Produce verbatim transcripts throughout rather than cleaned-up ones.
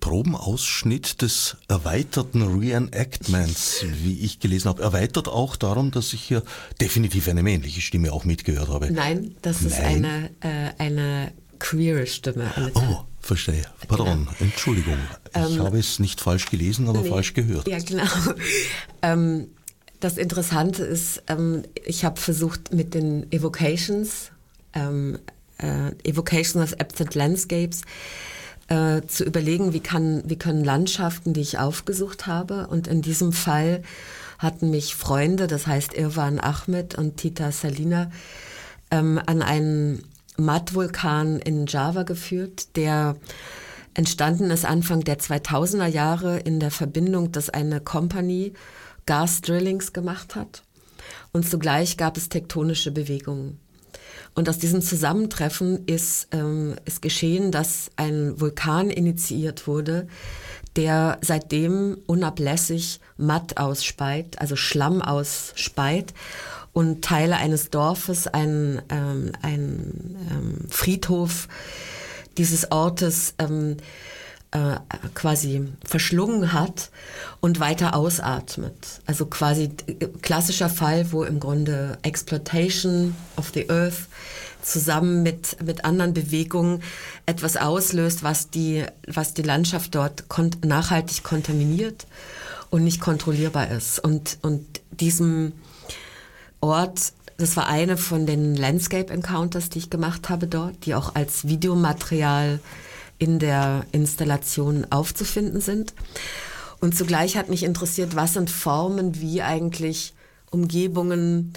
Probenausschnitt des erweiterten Reenactments, wie ich gelesen habe. Erweitert auch darum, dass ich hier definitiv eine männliche Stimme auch mitgehört habe. Nein, das Nein. ist eine, äh, eine queere Stimme. Eine oh, verstehe. Pardon, genau. Entschuldigung. Ich ähm, habe es nicht falsch gelesen, aber nee, falsch gehört. Ja, genau. ähm, das Interessante ist, ähm, ich habe versucht mit den Evocations, ähm, äh, Evocations of Absent Landscapes, äh, zu überlegen, wie, kann, wie können Landschaften, die ich aufgesucht habe, und in diesem Fall hatten mich Freunde, das heißt Irwan Ahmed und Tita Salina, ähm, an einen Mat-Vulkan in Java geführt, der entstanden ist Anfang der zweitausender Jahre in der Verbindung, dass eine Company Gas-Drillings gemacht hat, und zugleich gab es tektonische Bewegungen. Und aus diesem Zusammentreffen ist, ähm, ist geschehen, dass ein Vulkan initiiert wurde, der seitdem unablässig Matt ausspeit, also Schlamm ausspeit, und Teile eines Dorfes, ein, ähm, ein ähm, Friedhof dieses Ortes ähm, äh, quasi verschlungen hat und weiter ausatmet. Also quasi klassischer Fall, wo im Grunde Exploitation of the Earth zusammen mit, mit anderen Bewegungen etwas auslöst, was die, was die Landschaft dort kont- nachhaltig kontaminiert und nicht kontrollierbar ist. Und, und diesem Ort, das war eine von den Landscape Encounters, die ich gemacht habe dort, die auch als Videomaterial in der Installation aufzufinden sind. Und zugleich hat mich interessiert, was sind Formen, wie eigentlich Umgebungen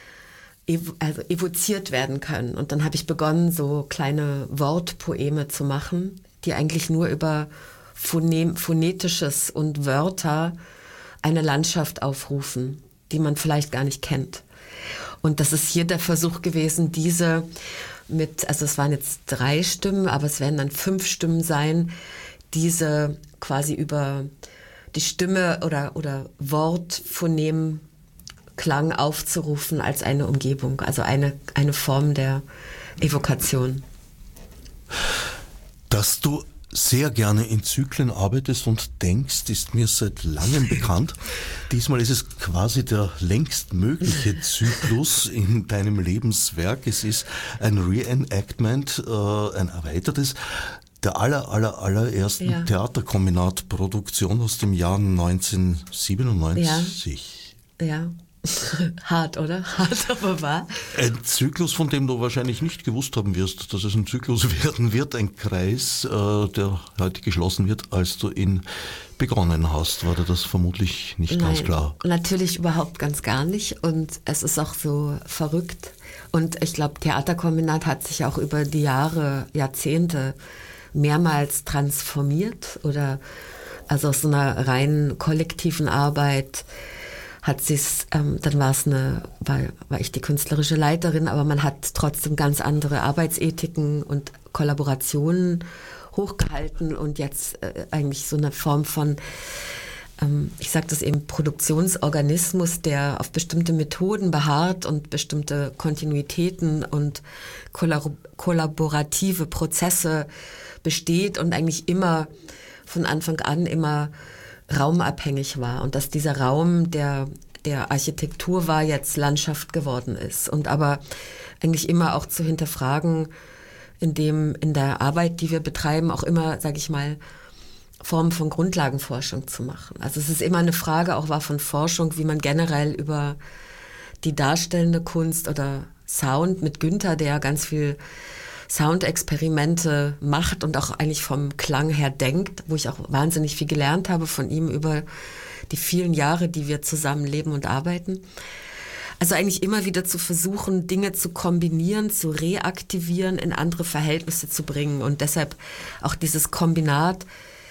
ev- also evoziert werden können. Und dann habe ich begonnen, so kleine Wortpoeme zu machen, die eigentlich nur über Phone- Phonetisches und Wörter eine Landschaft aufrufen, die man vielleicht gar nicht kennt. Und das ist hier der Versuch gewesen, diese mit, also es waren jetzt drei Stimmen, aber es werden dann fünf Stimmen sein, diese quasi über die Stimme oder, oder Wortphonemklang aufzurufen als eine Umgebung, also eine, eine Form der Evokation. Dass du sehr gerne in Zyklen arbeitest und denkst, ist mir seit langem bekannt. Diesmal ist es quasi der längst mögliche Zyklus in deinem Lebenswerk. Es ist ein Reenactment, äh, ein erweitertes, der aller, aller, allerersten ja. Theaterkombinat-Produktion aus dem Jahr neunzehnhundertsiebenundneunzig. Ja, ja. Hart, oder? Hart, aber wahr. Ein Zyklus, von dem du wahrscheinlich nicht gewusst haben wirst, dass es ein Zyklus werden wird, ein Kreis, äh, der heute geschlossen wird, als du ihn begonnen hast. War dir das vermutlich nicht Nein, ganz klar? Natürlich überhaupt ganz gar nicht, und es ist auch so verrückt. Und ich glaube, Theaterkombinat hat sich auch über die Jahre, Jahrzehnte mehrmals transformiert, oder also aus so einer rein kollektiven Arbeit hat sie's, ähm, dann war es eine, war, war ich die künstlerische Leiterin, aber man hat trotzdem ganz andere Arbeitsethiken und Kollaborationen hochgehalten, und jetzt äh, eigentlich so eine Form von, ähm, ich sage das eben, Produktionsorganismus, der auf bestimmte Methoden beharrt und bestimmte Kontinuitäten und kollab- kollaborative Prozesse besteht und eigentlich immer von Anfang an immer raumabhängig war, und dass dieser Raum der, der Architektur war, jetzt Landschaft geworden ist, und aber eigentlich immer auch zu hinterfragen, in dem, in der Arbeit, die wir betreiben, auch immer, sage ich mal, Formen von Grundlagenforschung zu machen. Also es ist immer eine Frage auch war von Forschung, wie man generell über die darstellende Kunst oder Sound mit Günther, der ganz viel Soundexperimente macht und auch eigentlich vom Klang her denkt, wo ich auch wahnsinnig viel gelernt habe von ihm über die vielen Jahre, die wir zusammen leben und arbeiten. Also eigentlich immer wieder zu versuchen, Dinge zu kombinieren, zu reaktivieren, in andere Verhältnisse zu bringen, und deshalb auch dieses Kombinat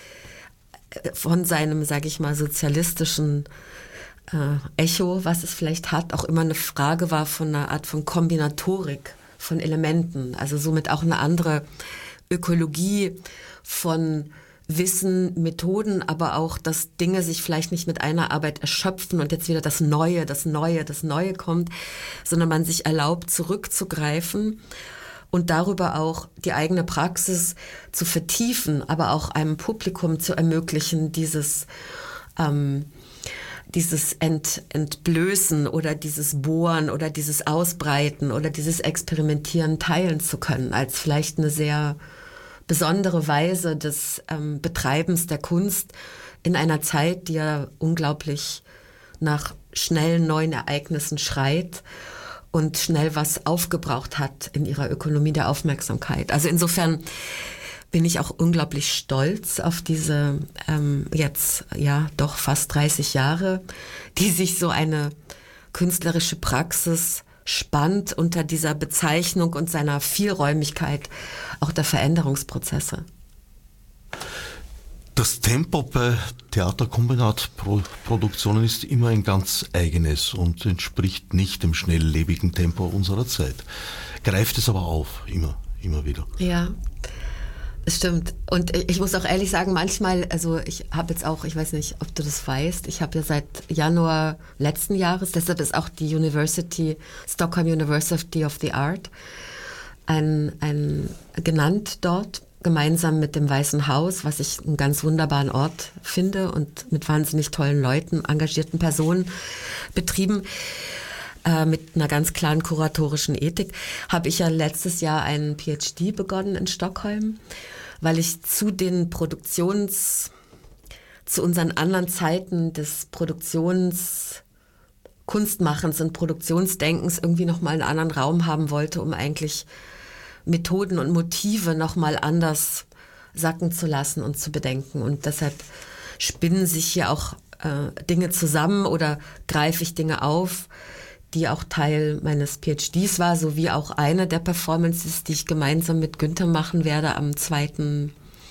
von seinem, sage ich mal, sozialistischen äh, Echo, was es vielleicht hat, auch immer eine Frage war von einer Art von Kombinatorik von Elementen, also somit auch eine andere Ökologie von Wissen, Methoden, aber auch, dass Dinge sich vielleicht nicht mit einer Arbeit erschöpfen und jetzt wieder das Neue, das Neue, das Neue kommt, sondern man sich erlaubt, zurückzugreifen und darüber auch die eigene Praxis zu vertiefen, aber auch einem Publikum zu ermöglichen, dieses, ähm, dieses Ent, Entblößen oder dieses Bohren oder dieses Ausbreiten oder dieses Experimentieren teilen zu können, als vielleicht eine sehr besondere Weise des ähm, Betreibens der Kunst in einer Zeit, die ja unglaublich nach schnellen neuen Ereignissen schreit und schnell was aufgebraucht hat in ihrer Ökonomie der Aufmerksamkeit. Also insofern bin ich auch unglaublich stolz auf diese ähm, jetzt ja doch fast dreißig Jahre, die sich so eine künstlerische Praxis spannt unter dieser Bezeichnung und seiner Vielräumigkeit auch der Veränderungsprozesse. Das Tempo bei Theaterkombinat-Produktionen ist immer ein ganz eigenes und entspricht nicht dem schnelllebigen Tempo unserer Zeit. Greift es aber auf, immer, immer wieder. Ja, es stimmt. Und ich muss auch ehrlich sagen, manchmal, also ich habe jetzt auch, ich weiß nicht, ob du das weißt, ich habe ja seit Januar letzten Jahres, deshalb ist auch die University, Stockholm University of the Art, ein, ein genannt dort, gemeinsam mit dem Weißen Haus, was ich einen ganz wunderbaren Ort finde und mit wahnsinnig tollen Leuten, engagierten Personen betrieben, äh, mit einer ganz klaren kuratorischen Ethik, habe ich ja letztes Jahr einen P H D begonnen in Stockholm, weil ich zu den Produktions, zu unseren anderen Zeiten des Produktions Kunstmachens und Produktionsdenkens irgendwie nochmal einen anderen Raum haben wollte, um eigentlich Methoden und Motive nochmal anders sacken zu lassen und zu bedenken. Und deshalb spinnen sich hier auch äh, Dinge zusammen oder greife ich Dinge auf, die auch Teil meines P H Ds war, sowie auch eine der Performances, die ich gemeinsam mit Günther machen werde am zweiten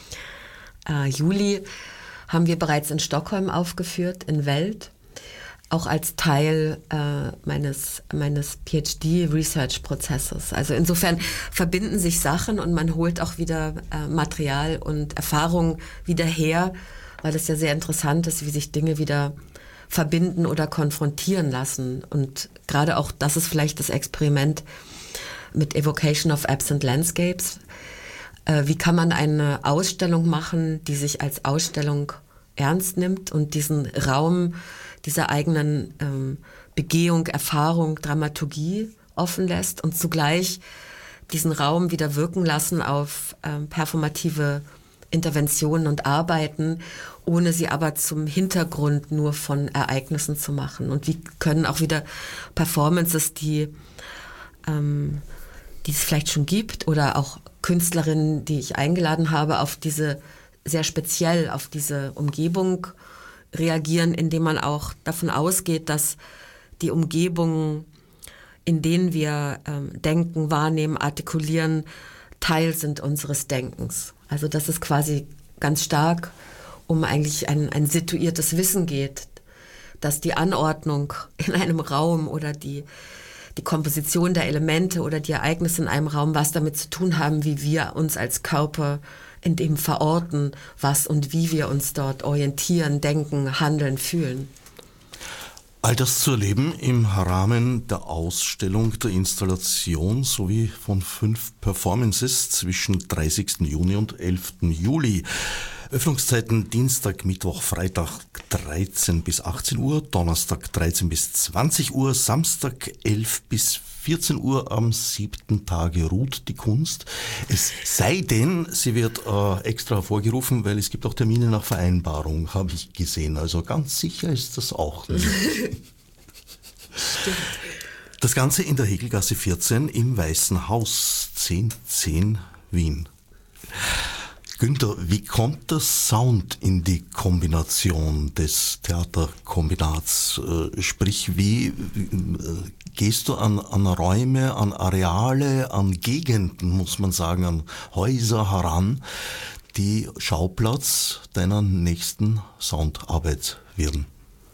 Äh, Juli, haben wir bereits in Stockholm aufgeführt, in Welt. Auch als Teil äh, meines, meines P H D-Research-Prozesses. Also insofern verbinden sich Sachen und man holt auch wieder äh, Material und Erfahrung wieder her, weil es ja sehr interessant ist, wie sich Dinge wieder verbinden oder konfrontieren lassen. Und gerade auch das ist vielleicht das Experiment mit Evocation of Absent Landscapes. Äh, wie kann man eine Ausstellung machen, die sich als Ausstellung ernst nimmt und diesen Raum dieser eigenen ähm, Begehung, Erfahrung, Dramaturgie offen lässt und zugleich diesen Raum wieder wirken lassen auf ähm, performative Interventionen und Arbeiten, ohne sie aber zum Hintergrund nur von Ereignissen zu machen. Und wie können auch wieder Performances, die, ähm, die es vielleicht schon gibt, oder auch Künstlerinnen, die ich eingeladen habe, auf diese sehr speziell auf diese Umgebung reagieren, indem man auch davon ausgeht, dass die Umgebungen, in denen wir ähm, denken, wahrnehmen, artikulieren, Teil sind unseres Denkens. Also dass es quasi ganz stark um eigentlich ein, ein situiertes Wissen geht, dass die Anordnung in einem Raum oder die, die Komposition der Elemente oder die Ereignisse in einem Raum was damit zu tun haben, wie wir uns als Körper in dem verorten, was und wie wir uns dort orientieren, denken, handeln, fühlen. All das zu erleben im Rahmen der Ausstellung, der Installation sowie von fünf Performances zwischen dreißigsten Juni und elften Juli. Öffnungszeiten Dienstag, Mittwoch, Freitag dreizehn bis achtzehn Uhr, Donnerstag dreizehn bis zwanzig Uhr, Samstag elf bis vierzehn Uhr, am siebten Tage ruht die Kunst. Es sei denn, sie wird äh, extra hervorgerufen, weil es gibt auch Termine nach Vereinbarung, habe ich gesehen. Also ganz sicher ist das auch nicht. Stimmt. Das Ganze in der Hegelgasse vierzehn im Weißen Haus, zehn zehn Wien. Günther, wie kommt der Sound in die Kombination des Theaterkombinats? Sprich, wie gehst du an, an Räume, an Areale, an Gegenden, muss man sagen, an Häuser heran, die Schauplatz deiner nächsten Soundarbeit werden?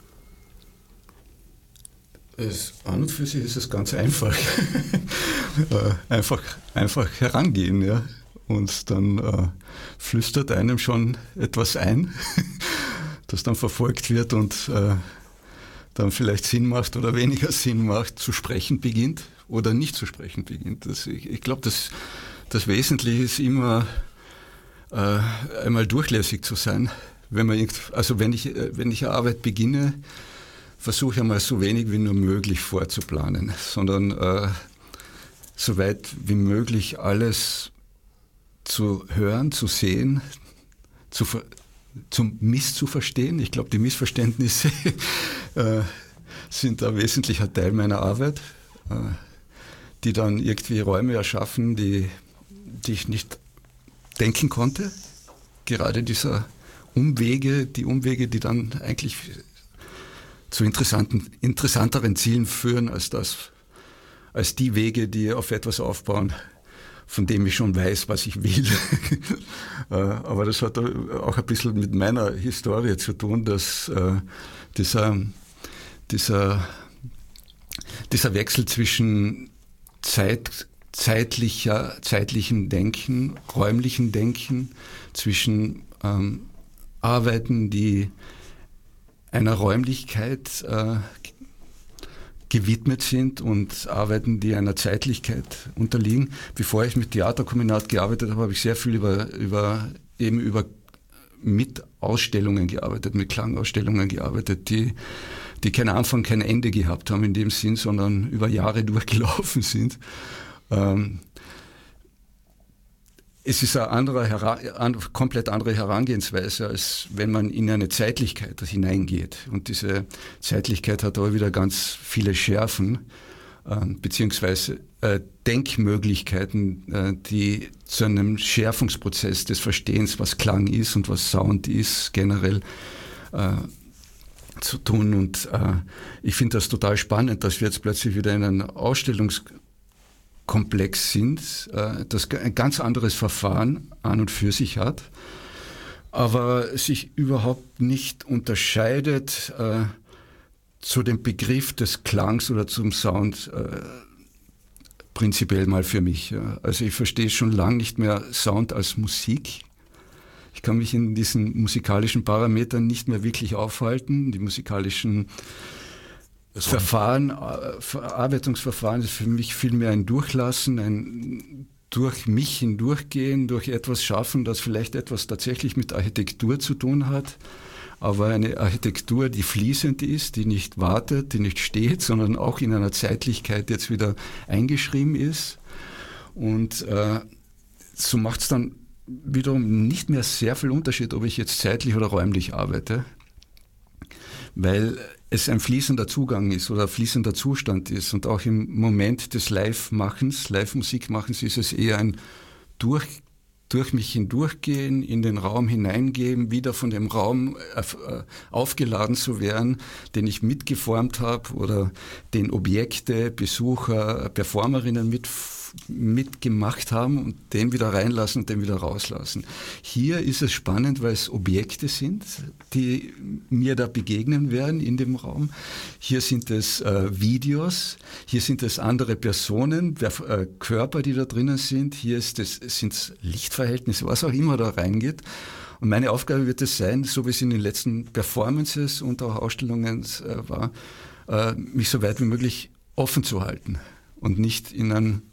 Es, an und für sich ist es ganz einfach. einfach, einfach herangehen, ja. Und dann äh, flüstert einem schon etwas ein, das dann verfolgt wird und äh, dann vielleicht Sinn macht oder weniger Sinn macht, zu sprechen beginnt oder nicht zu sprechen beginnt. Das, ich ich glaube, das, das Wesentliche ist immer äh, einmal durchlässig zu sein. Wenn man, also wenn ich, wenn ich eine Arbeit beginne, versuche ich einmal so wenig wie nur möglich vorzuplanen, sondern äh, so weit wie möglich alles zu hören, zu sehen, zu, zum Misszuverstehen. Ich glaube, die Missverständnisse äh, sind ein wesentlicher Teil meiner Arbeit, äh, die dann irgendwie Räume erschaffen, die, die ich nicht denken konnte. Gerade dieser Umwege, die Umwege, die dann eigentlich zu interessanten, interessanteren Zielen führen als das, als die Wege, die auf etwas aufbauen, von dem ich schon weiß, was ich will. Aber das hat auch ein bisschen mit meiner Historie zu tun, dass äh, dieser, dieser, dieser Wechsel zwischen Zeit, zeitlicher, zeitlichem Denken, räumlichem Denken, zwischen ähm, Arbeiten, die einer Räumlichkeit äh, gewidmet sind und Arbeiten, die einer Zeitlichkeit unterliegen. Bevor ich mit Theaterkombinat gearbeitet habe, habe ich sehr viel über, über, eben über mit Ausstellungen gearbeitet, mit Klangausstellungen gearbeitet, die, die keinen Anfang, kein Ende gehabt haben in dem Sinn, sondern über Jahre durchgelaufen sind. Ähm, Es ist eine andere, eine komplett andere Herangehensweise, als wenn man in eine Zeitlichkeit hineingeht. Und diese Zeitlichkeit hat auch wieder ganz viele Schärfen, äh, beziehungsweise äh, Denkmöglichkeiten, äh, die zu einem Schärfungsprozess des Verstehens, was Klang ist und was Sound ist, generell äh, zu tun. Und äh, ich finde das total spannend, dass wir jetzt plötzlich wieder in einem Ausstellungs komplex sind, das ein ganz anderes Verfahren an und für sich hat, aber sich überhaupt nicht unterscheidet äh, zu dem Begriff des Klangs oder zum Sound äh, prinzipiell mal für mich. Ja. Also ich verstehe schon lange nicht mehr Sound als Musik. Ich kann mich in diesen musikalischen Parametern nicht mehr wirklich aufhalten. Die musikalischen Verfahren, Verarbeitungsverfahren ist für mich vielmehr ein Durchlassen, ein durch mich hindurchgehen, durch etwas schaffen, das vielleicht etwas tatsächlich mit Architektur zu tun hat, aber eine Architektur, die fließend ist, die nicht wartet, die nicht steht, sondern auch in einer Zeitlichkeit jetzt wieder eingeschrieben ist. Und äh, so macht es dann wiederum nicht mehr sehr viel Unterschied, ob ich jetzt zeitlich oder räumlich arbeite, weil es ein fließender Zugang ist oder ein fließender Zustand ist. Und auch im Moment des Live-Machens, Live-Musikmachens ist es eher ein durch, durch mich hindurchgehen, in den Raum hineingeben, wieder von dem Raum aufgeladen zu werden, den ich mitgeformt habe oder den Objekte, Besucher, Performerinnen mit mitgemacht haben und den wieder reinlassen und den wieder rauslassen. Hier ist es spannend, weil es Objekte sind, die mir da begegnen werden in dem Raum. Hier sind es äh, Videos, hier sind es andere Personen, äh, Körper, die da drinnen sind, hier ist es, sind es Lichtverhältnisse, was auch immer da reingeht. Und meine Aufgabe wird es sein, so wie es in den letzten Performances und auch Ausstellungen äh, war, äh, mich so weit wie möglich offen zu halten und nicht in einem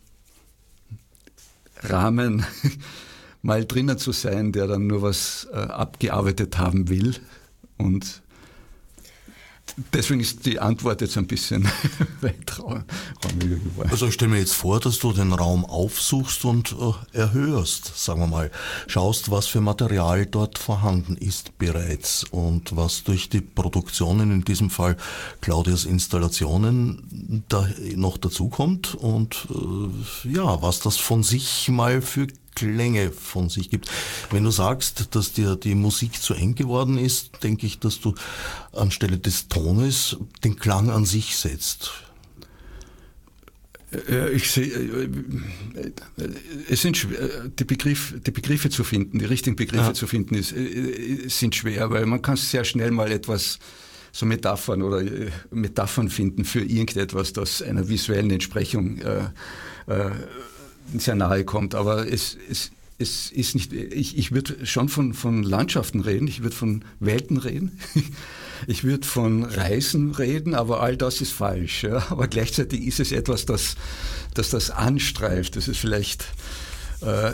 Rahmen mal drinnen zu sein, der dann nur was äh, abgearbeitet haben will. Und deswegen ist die Antwort jetzt ein bisschen weiträumiger geworden. Also ich stelle mir jetzt vor, dass du den Raum aufsuchst und äh, erhörst, sagen wir mal. Schaust, was für Material dort vorhanden ist bereits und was durch die Produktionen, in diesem Fall Claudias Installationen, da noch dazukommt und äh, ja, was das von sich mal für Klänge von sich gibt. Wenn du sagst, dass dir die Musik zu eng geworden ist, denke ich, dass du anstelle des Tones den Klang an sich setzt. Ich sehe, es sind schwer, die, Begriff, die Begriffe zu finden, die richtigen Begriffe ja. zu finden, ist, sind schwer, weil man kann sehr schnell mal etwas, so Metaphern oder Metaphern finden für irgendetwas, das einer visuellen Entsprechung äh, äh, sehr nahe kommt. Aber es, es, es ist nicht, ich, ich würde schon von, von Landschaften reden, ich würde von Welten reden, ich würde von Reisen reden, aber all das ist falsch. Ja? Aber gleichzeitig ist es etwas, das, das das anstreift. Das ist vielleicht, äh,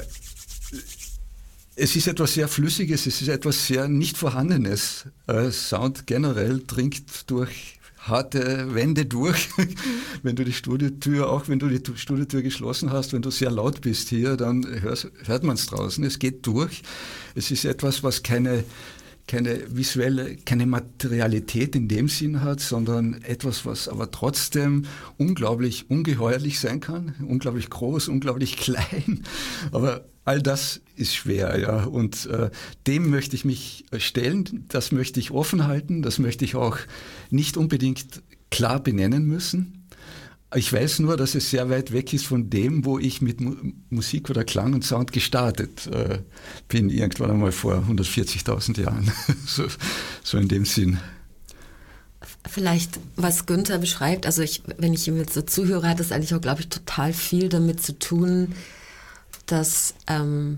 es ist etwas sehr Flüssiges, es ist etwas sehr nicht Vorhandenes. Äh, Sound generell dringt durch harte Wände durch. Wenn du die Studiotür, auch wenn du die Studiotür geschlossen hast, wenn du sehr laut bist hier, dann hörst, hört man es draußen. Es geht durch. Es ist etwas, was keine, keine visuelle, keine Materialität in dem Sinn hat, sondern etwas, was aber trotzdem unglaublich ungeheuerlich sein kann. Unglaublich groß, unglaublich klein. Aber all das ist schwer, ja, und äh, dem möchte ich mich stellen, das möchte ich offen halten, das möchte ich auch nicht unbedingt klar benennen müssen. Ich weiß nur, dass es sehr weit weg ist von dem, wo ich mit Mu- Musik oder Klang und Sound gestartet äh, bin, irgendwann einmal vor hundertvierzigtausend Jahren, so, so in dem Sinn. Vielleicht, was Günther beschreibt, also ich, wenn ich ihm jetzt so zuhöre, hat es eigentlich auch, glaube ich, total viel damit zu tun, dass ähm,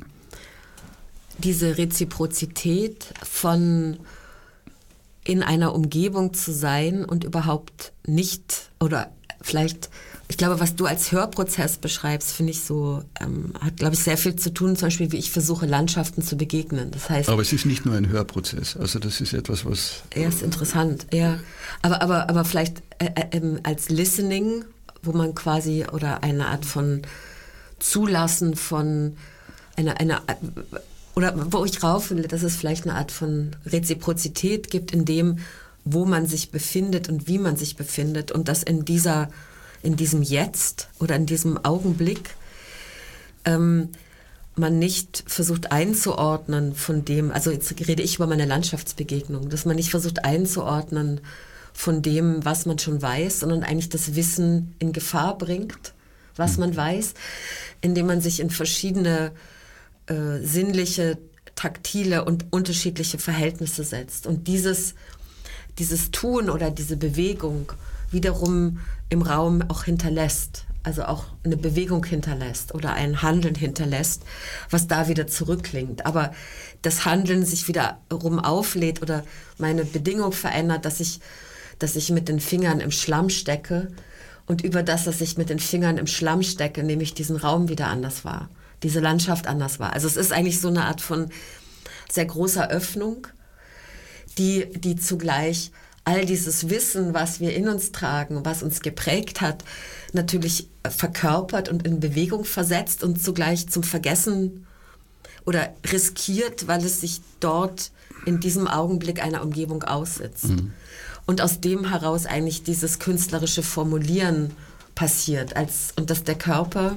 diese Reziprozität von in einer Umgebung zu sein und überhaupt nicht, oder vielleicht, ich glaube, was du als Hörprozess beschreibst, finde ich so, ähm, hat, glaube ich, sehr viel zu tun, zum Beispiel, wie ich versuche, Landschaften zu begegnen. Das heißt, aber es ist nicht nur ein Hörprozess, also das ist etwas, was... Ja, ist interessant, ja. Aber, aber, aber vielleicht äh, äh, als Listening, wo man quasi, oder eine Art von Zulassen von einer, einer, oder wo ich rauf will, dass es vielleicht eine Art von Reziprozität gibt in dem, wo man sich befindet und wie man sich befindet, und dass in dieser, in diesem Jetzt oder in diesem Augenblick ähm, man nicht versucht einzuordnen von dem, also jetzt rede ich über meine Landschaftsbegegnung, dass man nicht versucht einzuordnen von dem, was man schon weiß, sondern eigentlich das Wissen in Gefahr bringt, was man weiß, indem man sich in verschiedene äh, sinnliche, taktile und unterschiedliche Verhältnisse setzt. Und dieses, dieses Tun oder diese Bewegung wiederum im Raum auch hinterlässt, also auch eine Bewegung hinterlässt oder ein Handeln hinterlässt, was da wieder zurückklingt. Aber das Handeln sich wiederum auflädt oder meine Bedingung verändert, dass ich, dass ich mit den Fingern im Schlamm stecke, und über das, dass ich mit den Fingern im Schlamm stecke, nehme ich diesen Raum wieder anders wahr, diese Landschaft anders wahr. Also es ist eigentlich so eine Art von sehr großer Öffnung, die, die zugleich all dieses Wissen, was wir in uns tragen, was uns geprägt hat, natürlich verkörpert und in Bewegung versetzt und zugleich zum Vergessen oder riskiert, weil es sich dort in diesem Augenblick einer Umgebung aussitzt. Mhm. Und aus dem heraus eigentlich dieses künstlerische Formulieren passiert, als, und dass der Körper,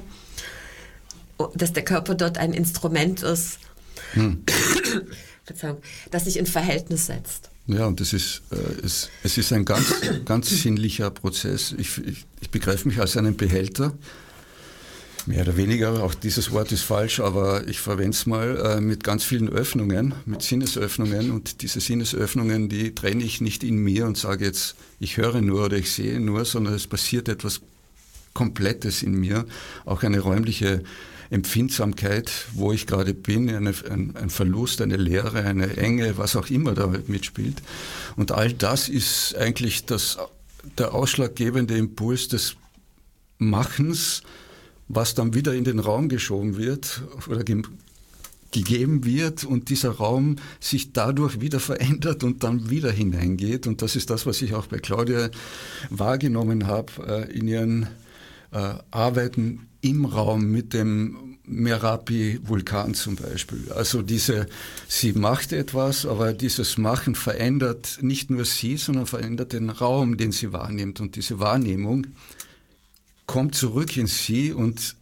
dass der Körper dort ein Instrument ist, hm. Verzeihung, das sich in Verhältnis setzt. Ja, und das ist, äh, es, es ist ein ganz, ganz sinnlicher Prozess. Ich, ich, ich begreife mich als einen Behälter, mehr oder weniger, auch dieses Wort ist falsch, aber ich verwende es mal, äh, mit ganz vielen Öffnungen, mit Sinnesöffnungen, und diese Sinnesöffnungen, die trenne ich nicht in mir und sage jetzt, ich höre nur oder ich sehe nur, sondern es passiert etwas Komplettes in mir, auch eine räumliche Empfindsamkeit, wo ich gerade bin, eine, ein, ein Verlust, eine Leere, eine Enge, was auch immer da mitspielt. Und all das ist eigentlich das, der ausschlaggebende Impuls des Machens, was dann wieder in den Raum geschoben wird oder ge- gegeben wird, und dieser Raum sich dadurch wieder verändert und dann wieder hineingeht. Und das ist das, was ich auch bei Claudia wahrgenommen habe, äh, in ihren äh, Arbeiten im Raum mit dem Merapi-Vulkan zum Beispiel. Also diese, sie macht etwas, aber dieses Machen verändert nicht nur sie, sondern verändert den Raum, den sie wahrnimmt. Und diese Wahrnehmung kommt zurück in sie und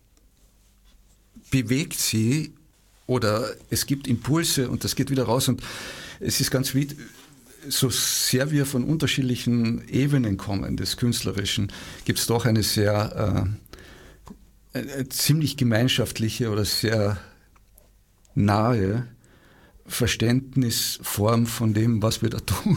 bewegt sie, oder es gibt Impulse und das geht wieder raus. Und es ist ganz wie, so sehr wir von unterschiedlichen Ebenen kommen des Künstlerischen, gibt es doch eine sehr äh, eine ziemlich gemeinschaftliche oder sehr nahe Verständnisform von dem, was wir da tun.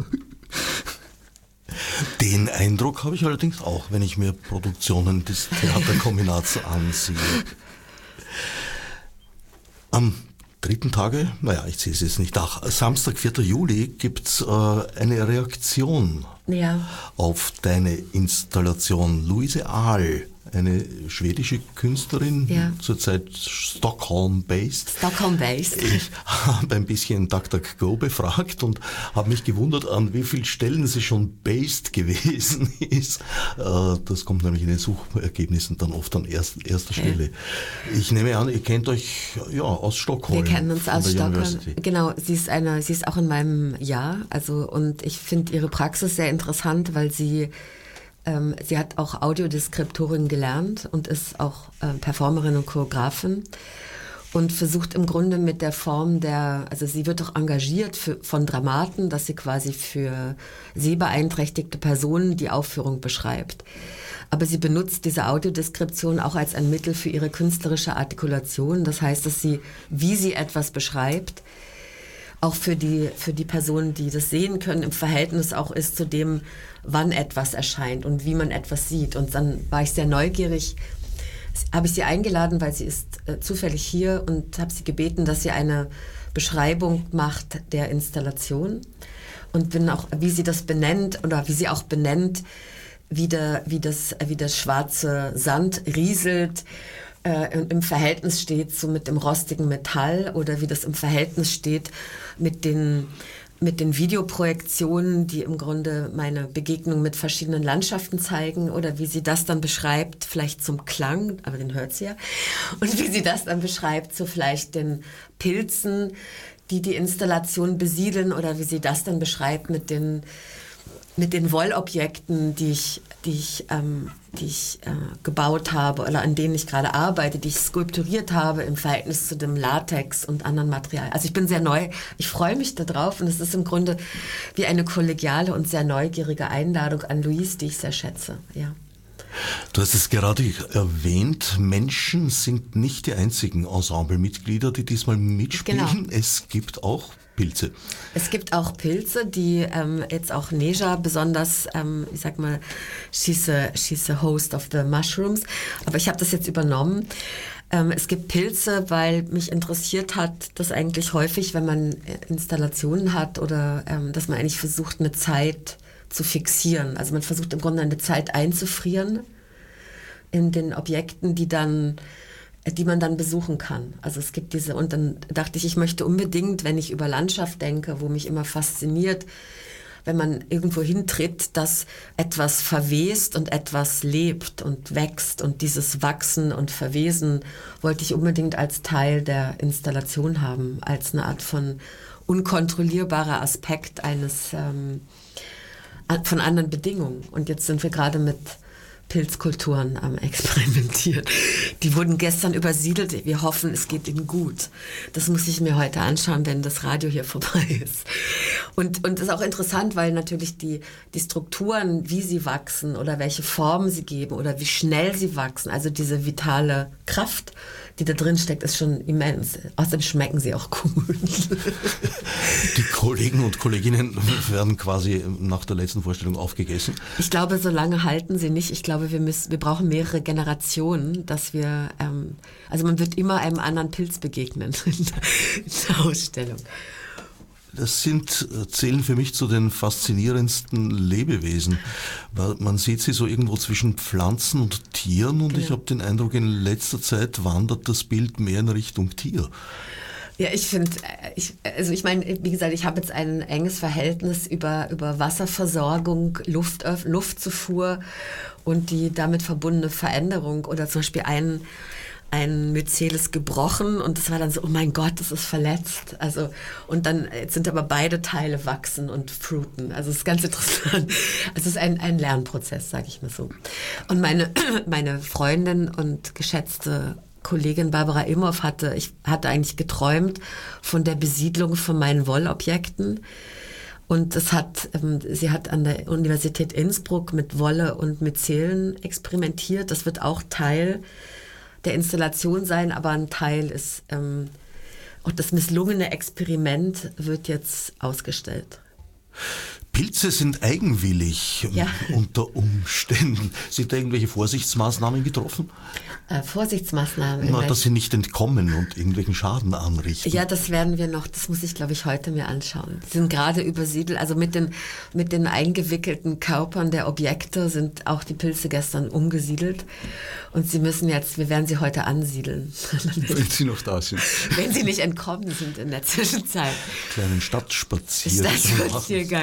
Den Eindruck habe ich allerdings auch, wenn ich mir Produktionen des Theaterkombinats ansehe. Am dritten Tage, naja, ich sehe es jetzt nicht nach, Samstag, vierten Juli, gibt es äh, eine Reaktion ja. auf deine Installation. Luise Ahl, eine schwedische Künstlerin, ja. zurzeit Stockholm-based. Stockholm-based. Ich habe ein bisschen DuckDuckGo befragt und habe mich gewundert, an wie vielen Stellen sie schon based gewesen ist. Das kommt nämlich in den Suchergebnissen dann oft an erster, erster okay. Stelle. Ich nehme an, ihr kennt euch ja aus Stockholm. Wir kennen uns aus Stockholm. Genau, sie ist eine, sie ist auch in meinem Jahr, also und ich finde ihre Praxis sehr interessant, weil sie Ähm, sie hat auch Audiodeskriptorin gelernt und ist auch äh, Performerin und Choreografin und versucht im Grunde mit der Form der, also sie wird auch engagiert für, von Dramaten, dass sie quasi für sehbeeinträchtigte Personen die Aufführung beschreibt. Aber sie benutzt diese Audiodeskription auch als ein Mittel für ihre künstlerische Artikulation. Das heißt, dass sie, wie sie etwas beschreibt, auch für die, für die Personen, die das sehen können, im Verhältnis auch ist zu dem, wann etwas erscheint und wie man etwas sieht. Und dann war ich sehr neugierig, habe ich sie eingeladen, weil sie ist äh, zufällig hier und habe sie gebeten, dass sie eine Beschreibung macht der Installation und bin auch, wie sie das benennt oder wie sie auch benennt, wie, der, wie, das, wie das schwarze Sand rieselt, Äh, im Verhältnis steht so mit dem rostigen Metall oder wie das im Verhältnis steht mit den, mit den Videoprojektionen, die im Grunde meine Begegnung mit verschiedenen Landschaften zeigen oder wie sie das dann beschreibt, vielleicht zum Klang, aber den hört sie ja, und wie sie das dann beschreibt, so vielleicht den Pilzen, die die Installation besiedeln oder wie sie das dann beschreibt mit den mit den Wollobjekten, die ich, die ich, ähm, die ich äh, gebaut habe oder an denen ich gerade arbeite, die ich skulpturiert habe im Verhältnis zu dem Latex und anderen Materialien. Also ich bin sehr neu, ich freue mich darauf und es ist im Grunde wie eine kollegiale und sehr neugierige Einladung an Louise, die ich sehr schätze. Ja. Du hast es gerade erwähnt, Menschen sind nicht die einzigen Ensemblemitglieder, die diesmal mitspielen. Genau. Es gibt auch Pilze. Es gibt auch Pilze, die ähm, jetzt auch Neja besonders, ähm, ich sag mal, she's a, she's a host of the mushrooms, aber ich habe das jetzt übernommen. Ähm, es gibt Pilze, weil mich interessiert hat, dass eigentlich häufig, wenn man Installationen hat oder ähm, dass man eigentlich versucht, eine Zeit zu fixieren. Also man versucht im Grunde eine Zeit einzufrieren in den Objekten, die dann die man dann besuchen kann. Also es gibt diese, und dann dachte ich, ich möchte unbedingt, wenn ich über Landschaft denke, wo mich immer fasziniert, wenn man irgendwo hintritt, dass etwas verwest und etwas lebt und wächst und dieses Wachsen und Verwesen wollte ich unbedingt als Teil der Installation haben, als eine Art von unkontrollierbarer Aspekt eines, ähm, von anderen Bedingungen. Und jetzt sind wir gerade mit Pilzkulturen am Experimentieren. Die wurden gestern übersiedelt. Wir hoffen, es geht ihnen gut. Das muss ich mir heute anschauen, wenn das Radio hier vorbei ist. Und, und das ist auch interessant, weil natürlich die, die Strukturen, wie sie wachsen oder welche Formen sie geben oder wie schnell sie wachsen, also diese vitale Kraft, die da drin steckt, ist schon immens. Außerdem schmecken sie auch gut. Die Kollegen und Kolleginnen werden quasi nach der letzten Vorstellung aufgegessen. Ich glaube, so lange halten sie nicht. Ich glaube, wir müssen, wir brauchen mehrere Generationen, dass wir, ähm, also man wird immer einem anderen Pilz begegnen in der, in der Ausstellung. Das sind, zählen für mich zu den faszinierendsten Lebewesen, weil man sieht sie so irgendwo zwischen Pflanzen und Tieren und genau. Ich habe den Eindruck, in letzter Zeit wandert das Bild mehr in Richtung Tier. Ja, ich finde, ich, also ich meine, wie gesagt, ich habe jetzt ein enges Verhältnis über, über Wasserversorgung, Luft, Luftzufuhr und die damit verbundene Veränderung oder zum Beispiel ein ein Myceles gebrochen und das war dann so, oh mein Gott, das ist verletzt. Also, und dann jetzt sind aber beide Teile wachsen und fruiten. Also es ist ganz interessant. Es ist ein, ein Lernprozess, sage ich mal so. Und meine, meine Freundin und geschätzte Kollegin Barbara Imhoff hatte, ich hatte eigentlich geträumt von der Besiedlung von meinen Wollobjekten. Und das hat, ähm, sie hat an der Universität Innsbruck mit Wolle und Mycelen experimentiert. Das wird auch Teil der Installation sein, aber ein Teil ist, ähm, auch das misslungene Experiment wird jetzt ausgestellt. Pilze sind eigenwillig Ja. unter Umständen. Sind da irgendwelche Vorsichtsmaßnahmen getroffen? Äh, Vorsichtsmaßnahmen. Na, dass sie nicht entkommen und irgendwelchen Schaden anrichten. Ja, das werden wir noch, das muss ich, glaube ich, heute mir anschauen. Die sind gerade übersiedelt, also mit den, mit den eingewickelten Körpern der Objekte sind auch die Pilze gestern umgesiedelt. Und sie müssen jetzt, wir werden sie heute ansiedeln. Wenn sie noch da sind. Wenn sie nicht entkommen sind in der Zwischenzeit. Kleinen Stadtspaziergang. Stadtspaziergang.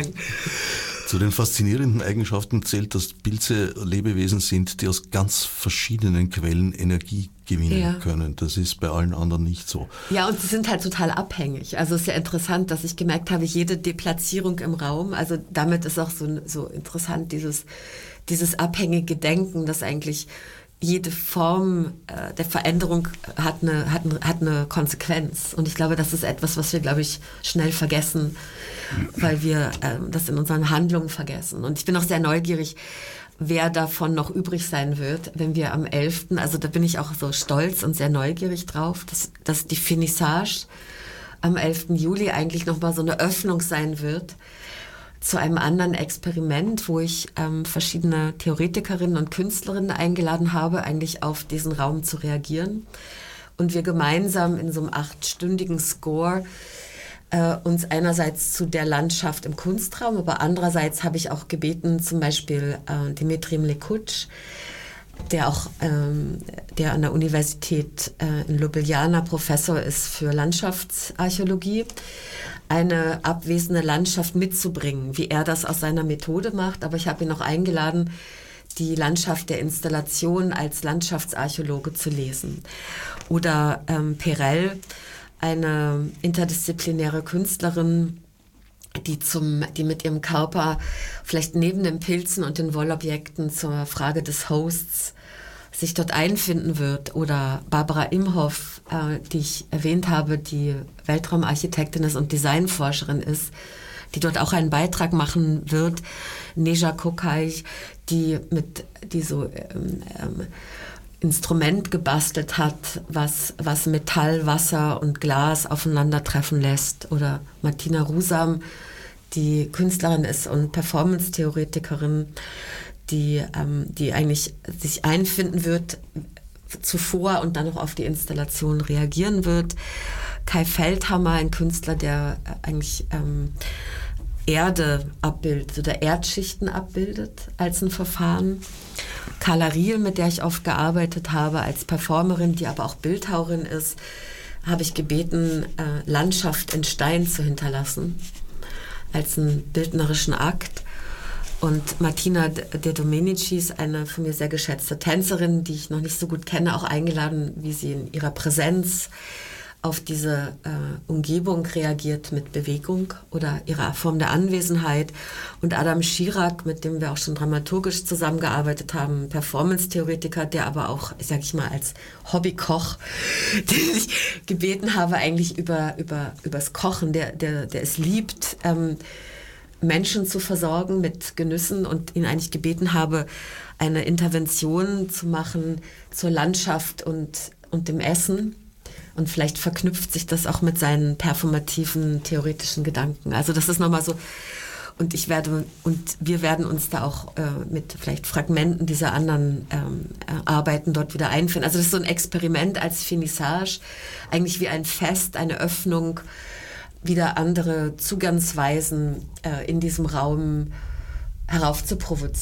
Zu den faszinierenden Eigenschaften zählt, dass Pilze Lebewesen sind, die aus ganz verschiedenen Quellen Energie gewinnen Ja. können. Das ist bei allen anderen nicht so. Ja, und sie sind halt total abhängig. Also es ist ja interessant, dass ich gemerkt habe, jede Deplatzierung im Raum, also damit ist auch so, so interessant, dieses, dieses abhängige Denken, dass eigentlich jede Form äh, der Veränderung hat eine, hat, eine, hat eine Konsequenz. Und ich glaube, das ist etwas, was wir, glaube ich, schnell vergessen, weil wir äh, das in unseren Handlungen vergessen. Und ich bin auch sehr neugierig, wer davon noch übrig sein wird, wenn wir am elften, also da bin ich auch so stolz und sehr neugierig drauf, dass, dass die Finissage am elften Juli eigentlich nochmal so eine Öffnung sein wird zu einem anderen Experiment, wo ich ähm, verschiedene Theoretikerinnen und Künstlerinnen eingeladen habe, eigentlich auf diesen Raum zu reagieren. Und wir gemeinsam in so einem achtstündigen Score äh, uns einerseits zu der Landschaft im Kunstraum, aber andererseits habe ich auch gebeten, zum Beispiel äh, Dimitri Mlekuc, der auch ähm, der an der Universität äh, in Ljubljana Professor ist für Landschaftsarchäologie, eine abwesende Landschaft mitzubringen, wie er das aus seiner Methode macht. Aber ich habe ihn auch eingeladen, die Landschaft der Installation als Landschaftsarchäologe zu lesen. Oder ähm, Perel, eine interdisziplinäre Künstlerin, die, zum, die mit ihrem Körper vielleicht neben den Pilzen und den Wollobjekten zur Frage des Hosts sich dort einfinden wird. Oder Barbara Imhoff, äh, die ich erwähnt habe, die Weltraumarchitektin ist und Designforscherin ist, die dort auch einen Beitrag machen wird. Neja Kokaj, die mit die so ähm, ähm, Instrument gebastelt hat, was, was Metall, Wasser und Glas aufeinandertreffen lässt. Oder Martina Rusam, die Künstlerin ist und Performance-Theoretikerin, die, ähm, die eigentlich sich einfinden wird zuvor und dann noch auf die Installation reagieren wird. Kai Feldhammer, ein Künstler, der eigentlich ähm, Erde abbildet oder Erdschichten abbildet als ein Verfahren. Carla Riel, mit der ich oft gearbeitet habe, als Performerin, die aber auch Bildhauerin ist, habe ich gebeten, äh, Landschaft in Stein zu hinterlassen, als einen bildnerischen Akt. Und Martina De Domenici ist eine von mir sehr geschätzte Tänzerin, die ich noch nicht so gut kenne, auch eingeladen, wie sie in ihrer Präsenz auf diese äh, Umgebung reagiert mit Bewegung oder ihrer Form der Anwesenheit. Und Adam Schirak, mit dem wir auch schon dramaturgisch zusammengearbeitet haben, Performance-Theoretiker, der aber auch, sag ich mal, als Hobbykoch, den ich gebeten habe, eigentlich über, über, übers Kochen, der, der, der es liebt, ähm, Menschen zu versorgen mit Genüssen und ihn eigentlich gebeten habe, eine Intervention zu machen zur Landschaft und, und dem Essen. Und vielleicht verknüpft sich das auch mit seinen performativen, theoretischen Gedanken. Also das ist nochmal so. Und ich werde, und wir werden uns da auch äh, mit vielleicht Fragmenten dieser anderen ähm, Arbeiten dort wieder einfinden. Also das ist so ein Experiment als Finissage, eigentlich wie ein Fest, eine Öffnung, wieder andere Zugangsweisen äh, in diesem Raum heraufzuprovozieren.